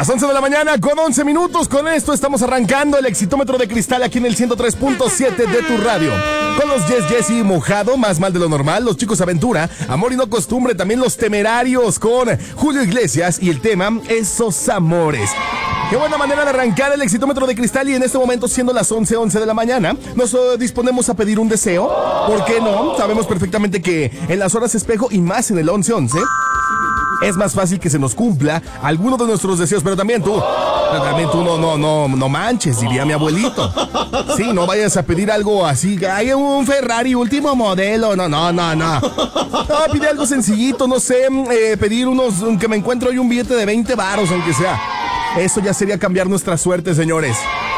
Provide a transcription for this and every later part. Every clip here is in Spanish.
Las 11 de la mañana con 11 minutos. Con esto estamos arrancando el Exitómetro de Cristal aquí en el 103.7 de tu radio. Con los Yes y Mojado, Más Mal de lo Normal, Los Chicos Aventura, Amor y No Costumbre, también Los Temerarios con Julio Iglesias y el tema Esos Amores. Qué buena manera de arrancar el Exitómetro de Cristal y en este momento, siendo las 11 de la mañana, nos disponemos a pedir un deseo. ¿Por qué no? Sabemos perfectamente que en las horas espejo y más en el 11 es más fácil que se nos cumpla alguno de nuestros deseos, pero también tú no manches, diría mi abuelito. Sí, no vayas a pedir algo así, que hay un Ferrari último modelo, no, pide algo sencillito, no sé, pedir que me encuentro hoy un billete de 20 varos, aunque sea. Eso ya sería cambiar nuestra suerte, señores.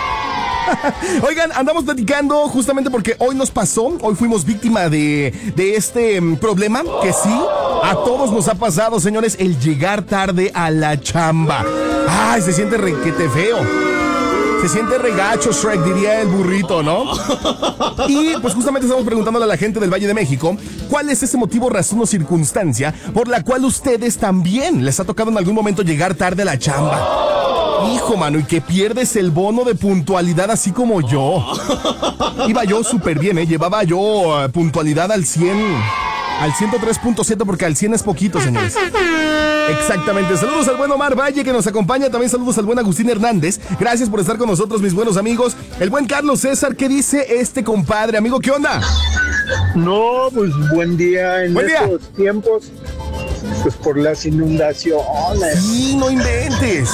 Oigan, andamos platicando justamente porque hoy fuimos víctima de este problema que sí, a todos nos ha pasado, señores, el llegar tarde a la chamba. Ay, se siente requete feo. Se siente regacho, Shrek, diría el burrito, ¿no? Y pues justamente estamos preguntándole a la gente del Valle de México cuál es ese motivo, razón o circunstancia por la cual ustedes también les ha tocado en algún momento llegar tarde a la chamba. Hijo, mano, y que pierdes el bono de puntualidad así como yo. Iba yo súper bien, llevaba yo puntualidad al 100, al 103.7 porque al 100 es poquito, señores. Exactamente, saludos al buen Omar Valle que nos acompaña, también saludos al buen Agustín Hernández, gracias por estar con nosotros, mis buenos amigos. El buen Carlos César, ¿qué dice este compadre? Amigo, ¿qué onda? No, pues buen día en estos tiempos, pues por las inundaciones. Sí, no inventes.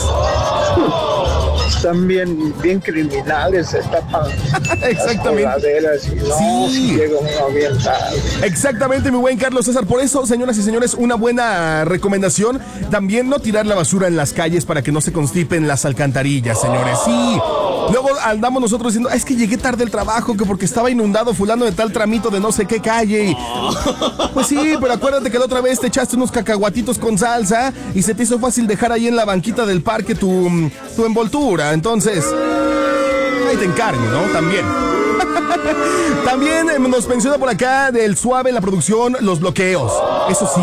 Están bien criminales, se tapan. Exactamente. Las coladeras y si llega uno bien tarde. Exactamente, mi buen Carlos César. Por eso, señoras y señores, una buena recomendación, también no tirar la basura en las calles para que no se constipen las alcantarillas, señores. Sí. Luego andamos nosotros diciendo, es que llegué tarde al trabajo, que porque estaba inundado fulano de tal tramito de no sé qué calle. Pues sí, pero acuérdate que la otra vez te echaste unos cacahuatitos con salsa y se te hizo fácil dejar ahí en la banquita del parque tu envoltura. Entonces, ahí te encargo, ¿no? También. También nos menciona por acá del Suave en la producción los bloqueos. Eso sí.